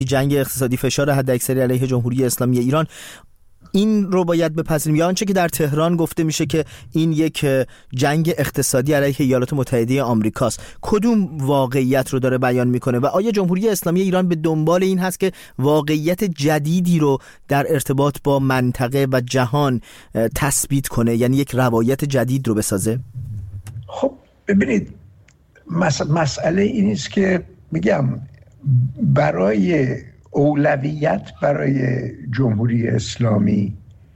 جنگ اقتصادی، فشار حداکثری علیه جمهوری اسلامی ایران، این رو باید بپذیریم یا آنچه که در تهران گفته میشه که این یک جنگ اقتصادی علیه ایالات متحده آمریکاست؟ کدوم واقعیت رو داره بیان میکنه و آیا جمهوری اسلامی ایران به دنبال این هست که واقعیت جدیدی رو در ارتباط با منطقه و جهان تثبیت کنه، یعنی یک روایت جدید رو بسازه؟ خب ببینید، مسئله این است که میگم برای اولویت برای جمهوری اسلامی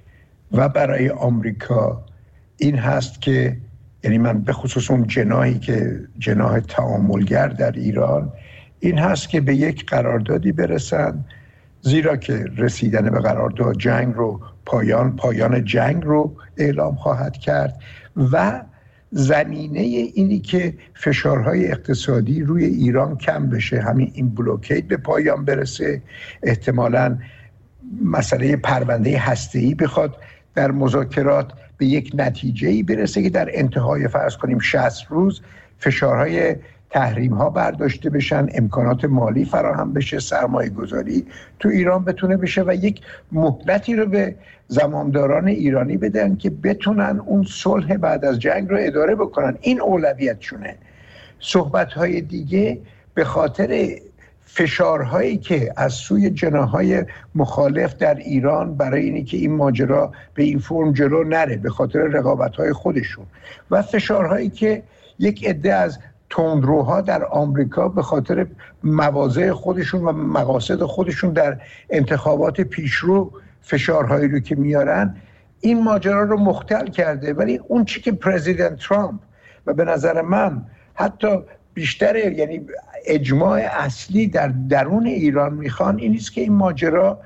و برای آمریکا این هست که، یعنی من به خصوص اون جناحی که جناح تعاملگر در ایران، این هست که به یک قراردادی برسن، زیرا که رسیدن به قرارداد جنگ رو پایان جنگ رو اعلام خواهد کرد و زمینه اینی که فشارهای اقتصادی روی ایران کم بشه، همین این بلوکید به پایان برسه، احتمالاً مسئله پرونده هسته‌ای بخواد در مذاکرات به یک نتیجه‌ای برسه که در انتهای فرض کنیم 60 روز فشارهای تحریم ها برداشته بشن، امکانات مالی فراهم بشه، سرمایه گذاری تو ایران بتونه بشه و یک مهلتی رو به زمامداران ایرانی بدن که بتونن اون صلح بعد از جنگ رو اداره بکنن. این اولویتشونه. صحبت‌های دیگه به خاطر فشارهایی که از سوی جناح‌های مخالف در ایران برای اینی که این ماجرا به این فرم جلو نره، به خاطر رقابت‌های خودشون و فشارهایی که یک عده از تندروها در آمریکا به خاطر مواضع خودشون و مقاصد خودشون در انتخابات پیشرو فشارهایی رو که میارن، این ماجرا رو مختل کرده. ولی اون چی که پرزیدنت ترامپ و به نظر من حتی بیشتر، یعنی اجماع اصلی در درون ایران میخوان، این است که این ماجرا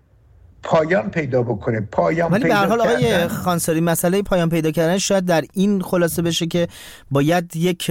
پایان پیدا بکنه. ولی به هر حال آقای خانساری، مسئله پایان پیدا کردن شاید در این خلاصه بشه که باید یک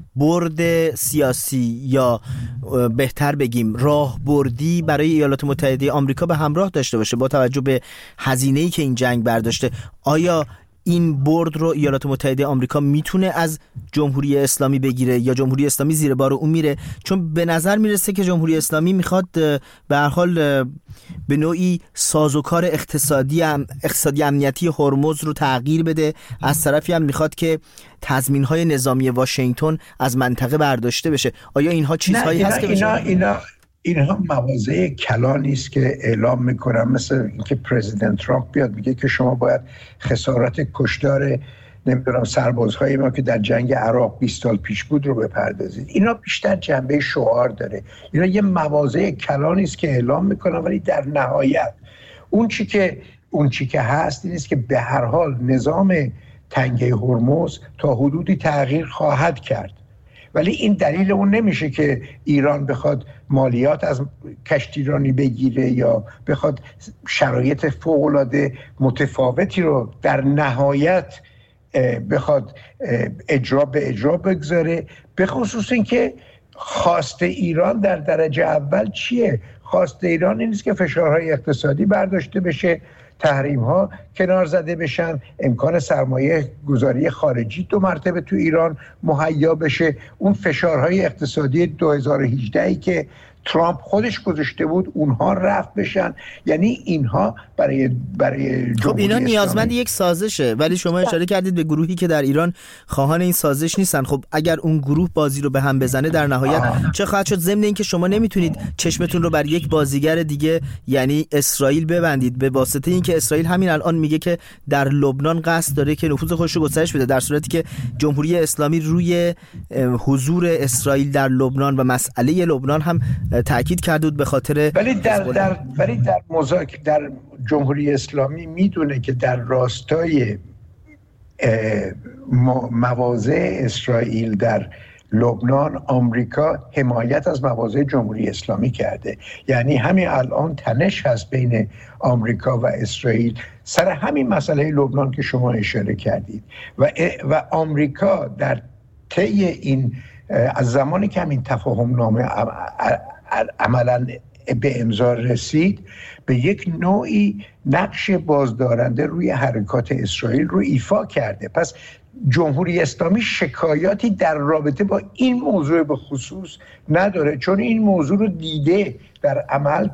برد سیاسی یا بهتر بگیم راهبردی برای ایالات متحده آمریکا به همراه داشته باشه با توجه به هزینه‌ای که این جنگ برداشته. آیا این برد رو ایالات متحده آمریکا میتونه از جمهوری اسلامی بگیره یا جمهوری اسلامی زیر بار اون میره؟ چون به نظر میرسه که جمهوری اسلامی میخواد به هر حال به نوعی سازوکار اقتصادی امنیتی هرمز رو تغییر بده، از طرفی هم میخواد که تضمین‌های نظامی واشنگتن از منطقه برداشته بشه. آیا اینها چیزهایی هست که اینها مواضع کلانی است که اعلام میکنن، مثل اینکه پرزیدنت ترامپ بیاد میگه که شما باید خسارات کشتار نمیدونم سربازهای ما که در جنگ عراق 20 سال پیش بود رو بپردازید. اینا بیشتر جنبه شعار داره. اینا یه مواضع کلانی است که اعلام میکنن، ولی در نهایت اون چی که هست این است که به هر حال نظام تنگه هرمز تا حدودی تغییر خواهد کرد. ولی این دلیل اون نمیشه که ایران بخواد مالیات از کشتیرانی بگیره یا بخواد شرایط فوق‌العاده متفاوتی رو در نهایت بخواد اجرا بگذاره. به خصوص این که خواست ایران در درجه اول چیه؟ خواست ایران این است که فشارهای اقتصادی برداشته بشه، تحریم ها کنار زده بشن، امکان سرمایه گذاری خارجی 2 مرتبه تو ایران مهیا بشه، اون فشارهای اقتصادی 2018 که ترامپ خودش گذاشته بود اونها رفع بشن. یعنی اینها برای خب اینا نیازمند یک سازشه، ولی شما اشاره کردید به گروهی که در ایران خواهان این سازش نیستن. خب اگر اون گروه بازی رو به هم بزنه در نهایت چه خواهد شد؟ ضمن این که شما نمیتونید چشمتون رو بر یک بازیگر دیگه یعنی اسرائیل ببندید، به واسطه اینکه اسرائیل همین الان میگه که در لبنان قصد داره که نفوذ خودش رو گسترش بده، در صورتی که جمهوری اسلامی روی حضور اسرائیل در لبنان و مسئله لبنان هم تاکید کرده بود به خاطر ولی در جمهوری اسلامی میدونه که در راستای مواضع اسرائیل در لبنان آمریکا حمایت از مواضع جمهوری اسلامی کرده. یعنی همین الان تنش هست بین آمریکا و اسرائیل سر همین مسئله لبنان که شما اشاره کردید و آمریکا در طی این از زمانی که همین تفاهم نامه عملاً به امضا رسید به یک نوعی نقش بازدارنده روی حرکات اسرائیل رو ایفا کرده. پس جمهوری اسلامی شکایاتی در رابطه با این موضوع به خصوص نداره، چون این موضوع رو دیده در عمل